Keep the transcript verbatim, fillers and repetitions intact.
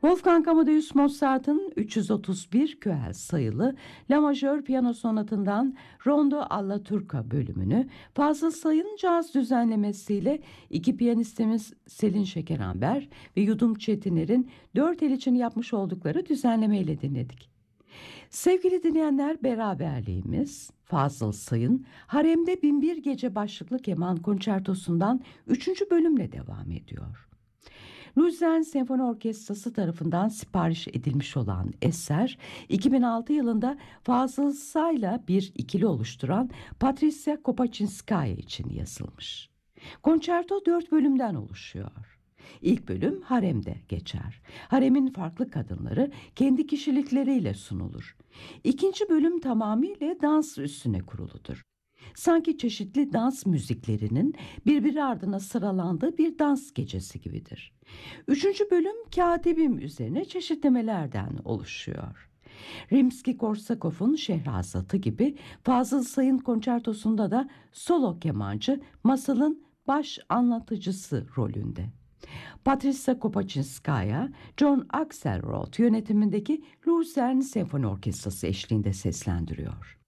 Wolfgang Amadeus Mozart'ın üç yüz otuz bir küel sayılı La Majör piyano sonatından Rondo alla Turca bölümünü Fazıl Say'ın caz düzenlemesiyle iki piyanistimiz Selin Şekerenber ve Yudum Çetiner'in dört el için yapmış oldukları düzenlemeyle dinledik. Sevgili dinleyenler, beraberliğimiz Fazıl Say'ın Harem'de Binbir Gece başlıklı keman konçertosundan üçüncü bölümle devam ediyor. Luzern Senfoni Orkestrası tarafından sipariş edilmiş olan eser, iki bin altı yılında Fazıl Say'la bir ikili oluşturan Patricia Kopachinskaya için yazılmış. Konçerto dört bölümden oluşuyor. İlk bölüm haremde geçer. Haremin farklı kadınları kendi kişilikleriyle sunulur. İkinci bölüm tamamıyla dans üstüne kuruludur. Sanki çeşitli dans müziklerinin birbiri ardına sıralandığı bir dans gecesi gibidir. Üçüncü bölüm Katibim üzerine çeşitlemelerden oluşuyor. Rimski-Korsakov'un Şehrazatı gibi Fazıl Say'ın konçertosunda da solo kemancı masalın baş anlatıcısı rolünde. Patricia Kopachinskaya, John Axelrod yönetimindeki Luzern Senfoni Orkestrası eşliğinde seslendiriyor.